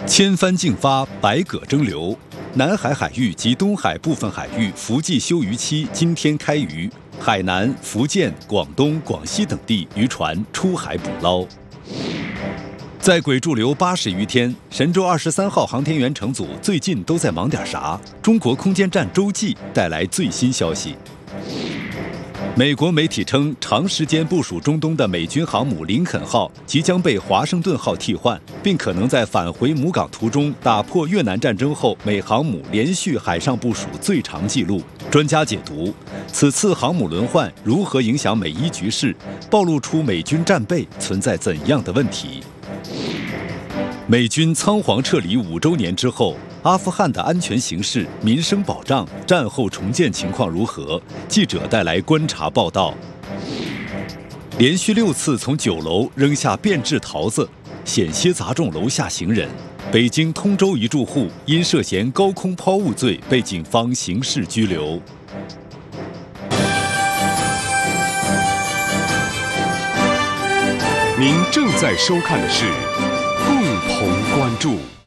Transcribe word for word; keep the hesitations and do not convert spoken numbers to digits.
千帆竞发，百舸争流。南海海域及东海部分海域伏季休渔期今天开渔，海南、福建、广东、广西等地渔船出海捕捞。在鬼驻留八十余天，神舟二十三号航天员乘组最近都在忙点啥？中国空间站洲际带来最新消息。美国媒体称，长时间部署中东的美军航母林肯号即将被华盛顿号替换，并可能在返回母港途中打破越南战争后美航母连续海上部署最长纪录。专家解读，此次航母轮换如何影响美伊局势，暴露出美军战备存在怎样的问题。美军仓皇撤离五周年之后，阿富汗的安全形势、民生保障、战后重建情况如何？记者带来观察报道。连续六次从九楼扔下变质桃子，险些砸中楼下行人。北京通州一住户因涉嫌高空抛物罪被警方刑事拘留。 您正在收看的是共同关注。